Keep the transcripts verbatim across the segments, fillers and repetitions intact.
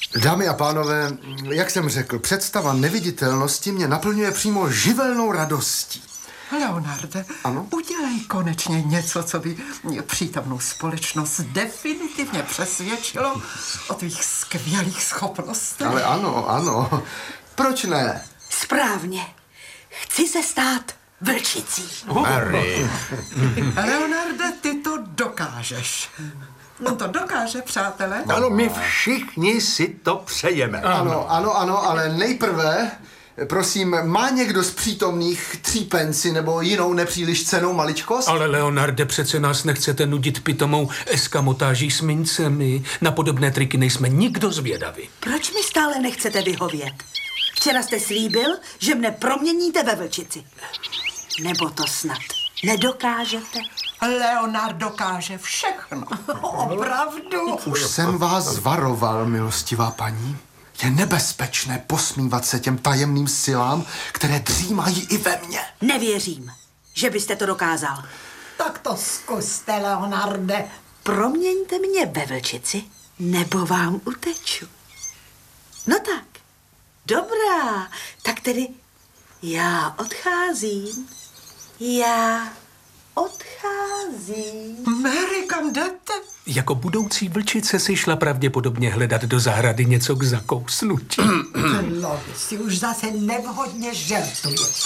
Dámy a pánové, jak jsem řekl, představa neviditelnosti mě naplňuje přímo živelnou radostí. Leonarde, ano? Udělej konečně něco, co by přítomnou společnost definitivně přesvědčilo o tvých skvělých schopnostech. Ale ano, ano. Proč ne? Správně. Chci se stát vlčicí. Harry. Leonarde, ty to dokážeš. On to dokáže, přátelé. Ano, my všichni si to přejeme. Ano, ano, ano, ale nejprve, prosím, má někdo z přítomných třípenci nebo jinou nepříliš cennou maličkost? Ale Leonarde, přece nás nechcete nudit pitomou eskamotáží s mincemi. Na podobné triky nejsme nikdo zvědaví. Proč mi stále nechcete vyhovět? Včera jste slíbil, že mne proměníte ve vlčici. Nebo to snad nedokážete? Leonard dokáže všechno. Opravdu. Už jsem vás varoval, milostivá paní. Je nebezpečné posmívat se těm tajemným silám, které dřímají i ve mně. Nevěřím, že byste to dokázal. Tak to zkuste, Leonarde. Proměňte mě ve vlčici, nebo vám uteču. No tak, dobrá, tak tedy já odcházím. Já odcházím. Mary, kam jdete? Jako budoucí vlčice si šla pravděpodobně hledat do zahrady něco k zakousnutí. Lovi, si už zase nevhodně žertuješ.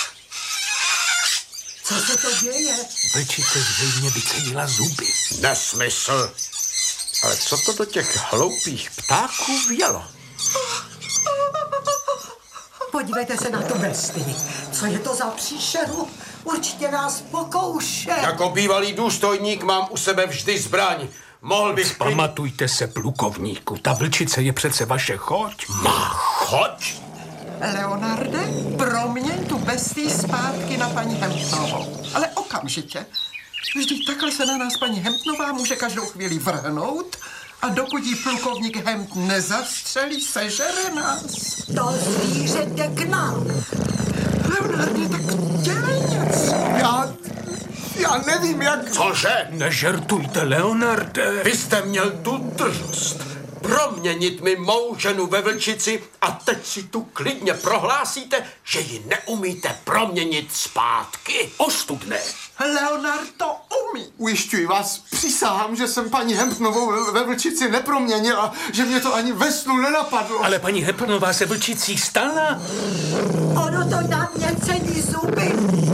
Co se to děje? Vlčice zřejmě vycenila zuby. Nesmysl. Ale co to do těch hloupých ptáků vjelo? Podívejte se na tu bestii. Co je to za příšeru? Určitě nás pokouše. Jako bývalý důstojník mám u sebe vždy zbraň. Mohl bych... Pamatujte se, plukovníku, ta vlčice je přece vaše choť. Má choť? Leonarde, proměň tu bestii zpátky na paní Hempnovou. Ale okamžitě. Vždyť takhle se na nás paní Hempnová může každou chvíli vrhnout a dokud jí plukovník Hemp nezastřelí, sežere nás. To zvíře jde k nám. Leonarde, tak dělej něco. Já, já nevím, jak... Cože? Nežertujte, Leonarde. Vy jste měl tu drzost proměnit mi mou ženu ve vlčici a teď si tu klidně prohlásíte, že ji neumíte proměnit zpátky. Ostudné. Leonard to umí. Ujišťuji vás, přísahám, že jsem paní Hempnovou ve vlčici neproměnil a že mě to ani ve snu nenapadlo. Ale paní Hempnová se vlčicí stala. Ono to na mě cení zuby.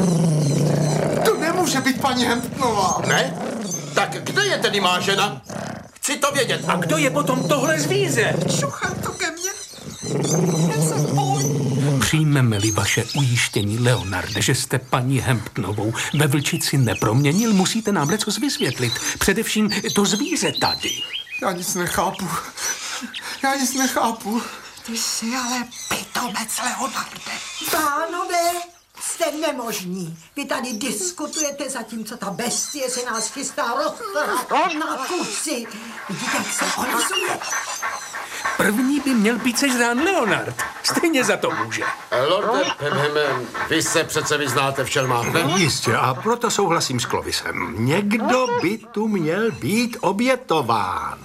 To nemůže být paní Hempnová. Ne? Tak kde je tedy má žena? Chci to vědět. A kdo je potom tohle zvíře? Šuchá to ke mně. Já se bojím. Přijmeme-li vaše ujištění, Leonarde, že jste paní Hempnovou ve vlčici neproměnil, musíte nám lecos vysvětlit. Především to zvíře tady. Já nic nechápu. Já nic nechápu. Ty jsi ale pitomec, Leonarde. Pánové, jste nemožní. Vy tady diskutujete, zatímco ta bestie se nás chystá roztrhat na kusy. Vidíte, jak se omezuje? První by měl být sežrán Leonard. Stejně za to může. Lorde Pemham, vy se přece vyznáte v šelmách, ne? Jistě, a proto souhlasím s Clovisem. Někdo by tu měl být obětován.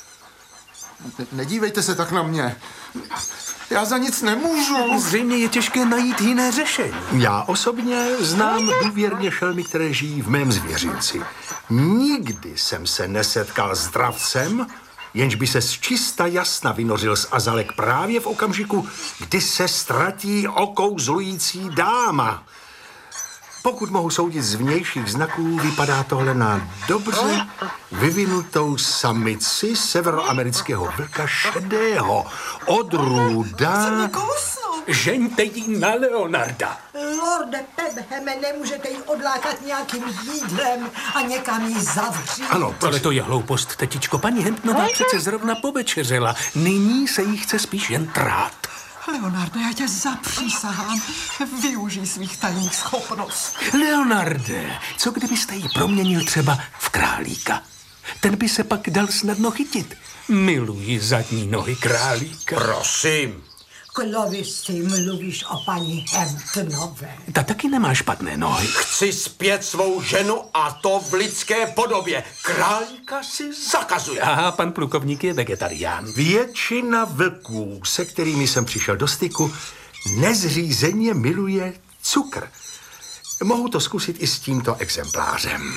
Nedívejte se tak na mě. Já za nic nemůžu. Zřejmě je těžké najít jiné řešení. Já osobně znám důvěrně šelmy, které žijí v mém zvěřinci. Nikdy jsem se nesetkal s dravcem, jenž by se z čista jasna vynořil z azalek právě v okamžiku, kdy se ztratí okouzlující dáma. Pokud mohu soudit z vnějších znaků, vypadá tohle na dobře vyvinutou samici severoamerického vlka šedého odrůda. Žeňte jí na Leonarda. Lorde Pebheme, nemůžete ji odlákat nějakým jídlem a někam ji zavřít. Ano, ale to je hloupost, tetičko. Paní Hempnová přece zrovna povečeřela. Nyní se jí chce spíš jen trát. Leonarde, já tě zapřísahám. Využij svých tajných schopností. Leonarde, co kdybyste ji proměnil třeba v králíka? Ten by se pak dal snadno chytit. Miluji zadní nohy králíka. Prosím. Klovisy, mluvíš o paní Hamptonové. Ta taky nemá špatné nohy. Chci zpět svou ženu a to v lidské podobě. Králíka si zakazuje. Aha, pan plukovník je vegetarián. Většina vlků, se kterými jsem přišel do styku, nezřízeně miluje cukr. Mohu to zkusit i s tímto exemplářem.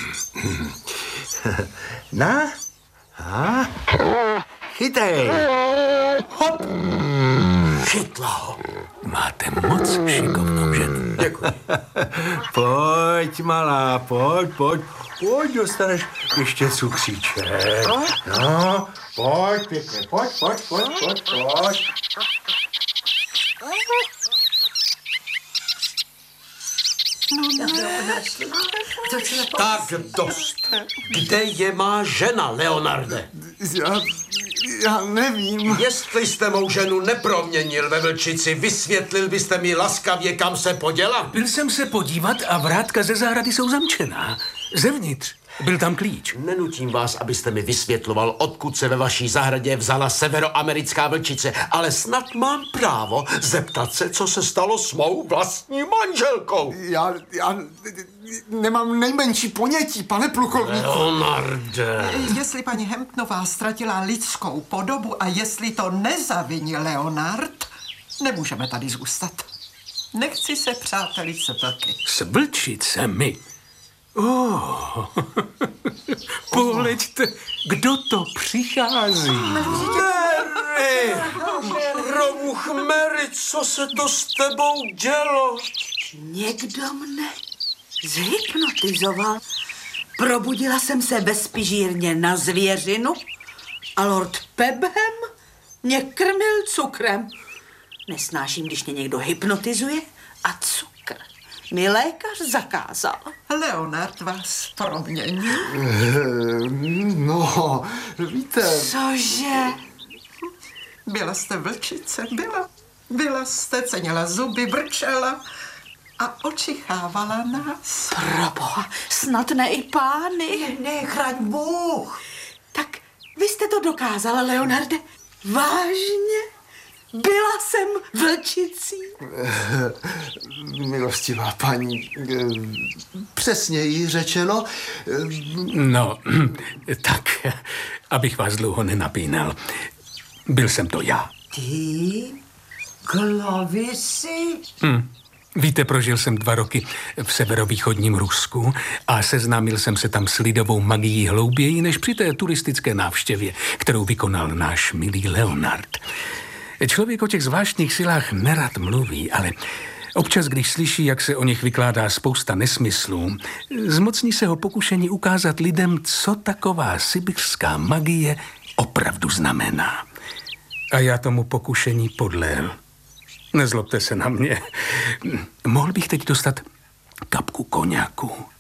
Na? A? Chytej. Hop. Chytla ho. Máte moc šikovnou ženu. Děkuji. Pojď, malá, pojď, pojď. Pojď, dostaneš ještě cukříček. No, pojď, pěkně, pojď, pojď, pojď, pojď, pojď. Tak dost. Kde je má žena, Leonarde? Já, já nevím. Jestli jste mou ženu neproměnil ve vlčici, vysvětlil byste mi laskavě, kam se poděla? Byl jsem se podívat a vrátka ze zahrady jsou zamčená. Zevnitř byl tam klíč. Nenutím vás, abyste mi vysvětloval, odkud se ve vaší zahradě vzala severoamerická vlčice, ale snad mám právo zeptat se, co se stalo s mou vlastní manželkou. Já, já nemám nejmenší ponětí, pane plukovníku. Leonarde. Jestli paní Hamptonová ztratila lidskou podobu a jestli to nezavinil Leonard, nemůžeme tady zůstat. Nechci se přátelit se vlky. S vlčicemi. Oh. Pohleďte, kdo to přichází. Mary! Romuch Mary, co se to s tebou dělo? Někdo mne zhypnotizoval. Probudila jsem se bezpižírně na zvěřinu a lord Pebham mě krmil cukrem. Nesnáším, když mě někdo hypnotizuje a cukr mi lékař zakázal. Leonard vás proměnil. No, víte... Cože? Byla jste vlčice, byla. Byla jste, cenila zuby, brčela a očichávala nás. Proboha, snad ne i pány. Ne, chraň Bůh. Tak vy jste to dokázala, Leonarde? Vážně? Byla jsem vlčicí? Milostivá paní, přesněji řečeno... No, tak, abych vás dlouho nenapínal. Byl jsem to já. Ty? Klovisy? Hm. Víte, prožil jsem dva roky v severovýchodním Rusku a seznámil jsem se tam s lidovou magií hlouběji než při té turistické návštěvě, kterou vykonal náš milý Leonard. Člověk o těch zvláštních silách nerad mluví, ale občas, když slyší, jak se o nich vykládá spousta nesmyslů, zmocní se ho pokušení ukázat lidem, co taková sibiřská magie opravdu znamená. A já tomu pokušení podlehl. Nezlobte se na mě. Mohl bych teď dostat kapku koňaku?